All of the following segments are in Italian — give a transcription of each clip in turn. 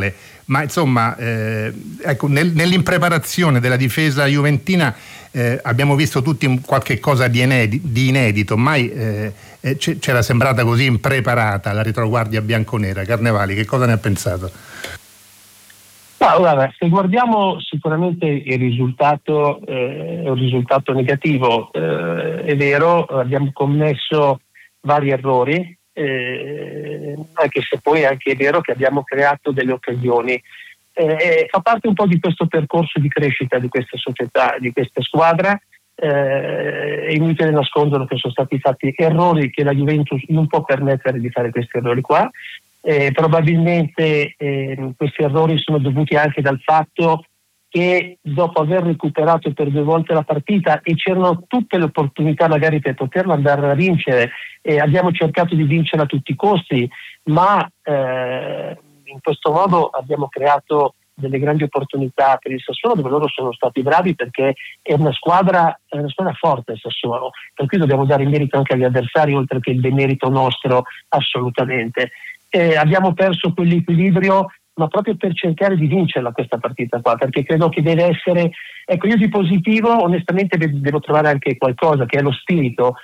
male, ma insomma ecco, nell'impreparazione della difesa juventina abbiamo visto tutti qualche cosa di inedito, mai c'era sembrata così impreparata la retroguardia bianconera. Carnevali, che cosa ne ha pensato? Guarda, se guardiamo sicuramente il risultato è un risultato negativo, è vero, abbiamo commesso vari errori, anche se poi è anche vero che abbiamo creato delle occasioni. Fa parte un po' di questo percorso di crescita di questa società, di questa squadra. È inutile nascondere che sono stati fatti errori che la Juventus non può permettere di fare questi errori qua. Probabilmente questi errori sono dovuti anche dal fatto che dopo aver recuperato per 2 volte la partita e c'erano tutte le opportunità magari per poterla andare a vincere, abbiamo cercato di vincere a tutti i costi, ma in questo modo abbiamo creato delle grandi opportunità per il Sassuolo, dove loro sono stati bravi, perché è una squadra forte il Sassuolo, per cui dobbiamo dare il merito anche agli avversari oltre che il demerito nostro, assolutamente. Abbiamo perso quell'equilibrio, ma proprio per cercare di vincerla questa partita qua, perché credo che deve essere, ecco, io di positivo onestamente devo trovare anche qualcosa che è lo spirito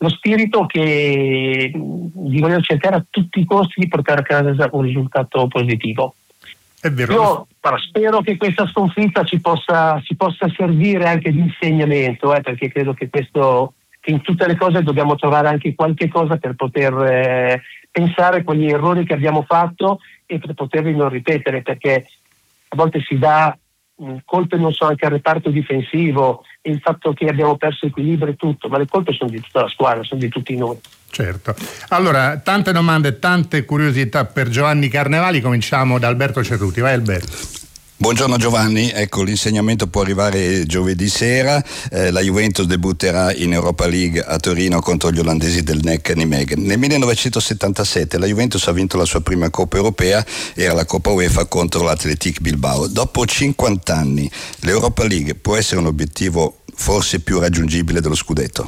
che di voler cercare a tutti i costi di portare a casa un risultato positivo. È vero. Io spero che questa sconfitta ci possa servire anche di insegnamento, perché credo che in tutte le cose dobbiamo trovare anche qualche cosa per poter pensare a quegli errori che abbiamo fatto e per poterli non ripetere, perché a volte si dà colpe, non so, anche al reparto difensivo, il fatto che abbiamo perso equilibrio e tutto, ma le colpe sono di tutta la squadra, sono di tutti noi. Certo. Allora, tante domande, tante curiosità per Giovanni Carnevali. Cominciamo da Alberto Cerruti. Vai Alberto. Buongiorno Giovanni, ecco, l'insegnamento può arrivare giovedì sera, la Juventus debutterà in Europa League a Torino contro gli olandesi del NEC Nijmegen. Nel 1977 la Juventus ha vinto la sua prima Coppa Europea, era la Coppa UEFA contro l'Athletic Bilbao. Dopo 50 anni l'Europa League può essere un obiettivo forse più raggiungibile dello scudetto?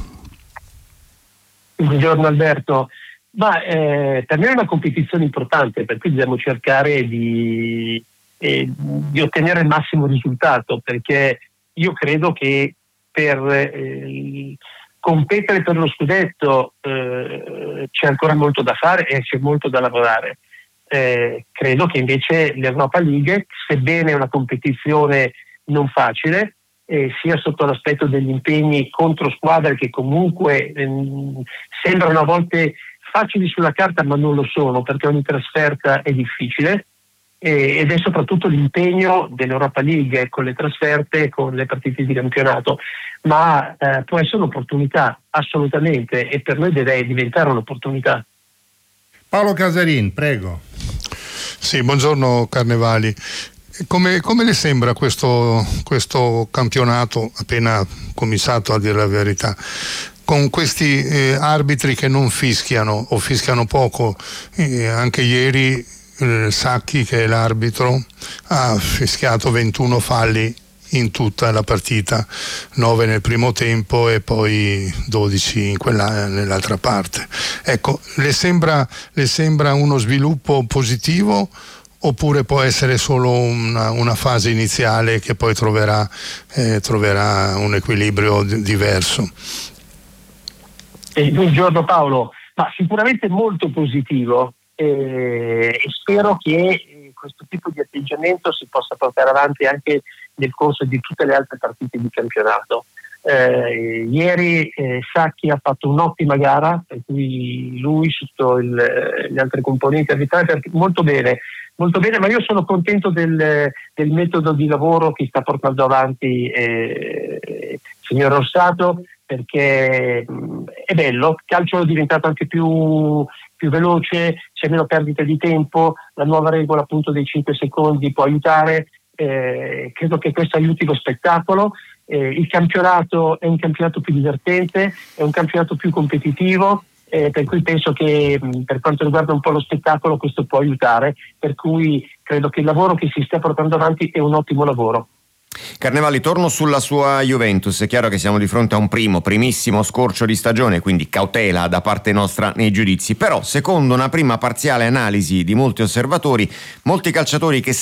Buongiorno Alberto, per me è una competizione importante, per cui dobbiamo cercare di ottenere il massimo risultato, perché io credo che per competere per lo scudetto c'è ancora molto da fare e c'è molto da lavorare. Credo che invece l'Europa League, sebbene è una competizione non facile, sia sotto l'aspetto degli impegni contro squadre che comunque sembrano a volte facili sulla carta ma non lo sono, perché ogni trasferta è difficile, ed è soprattutto l'impegno dell'Europa League con le trasferte, con le partite di campionato, ma può essere un'opportunità assolutamente, e per noi deve diventare un'opportunità. Paolo Casarin, prego. Sì, buongiorno Carnevali. Come le sembra questo campionato appena cominciato, a dire la verità, con questi arbitri che non fischiano o fischiano poco? Anche ieri Sacchi, che è l'arbitro, ha fischiato 21 falli in tutta la partita, 9 nel primo tempo e poi 12 nell'altra parte. Ecco, le sembra uno sviluppo positivo, oppure può essere solo una fase iniziale che poi troverà un equilibrio diverso? Buongiorno Paolo, ma sicuramente molto positivo. E spero che questo tipo di atteggiamento si possa portare avanti anche nel corso di tutte le altre partite di campionato. Ieri Sacchi ha fatto un'ottima gara, per cui lui sotto gli altri componenti arbitrali molto bene, ma io sono contento del metodo di lavoro che sta portando avanti il signor Rossato, perché è bello, il calcio è diventato anche più veloce, c'è meno perdita di tempo, la nuova regola appunto dei 5 secondi può aiutare, credo che questo aiuti lo spettacolo. Il campionato è un campionato più divertente, è un campionato più competitivo, per cui penso che per quanto riguarda un po' lo spettacolo questo può aiutare, per cui credo che il lavoro che si sta portando avanti è un ottimo lavoro. Carnevali, torno sulla sua Juventus. È chiaro che siamo di fronte a un primissimo scorcio di stagione, quindi cautela da parte nostra nei giudizi, però secondo una prima parziale analisi di molti osservatori, molti calciatori che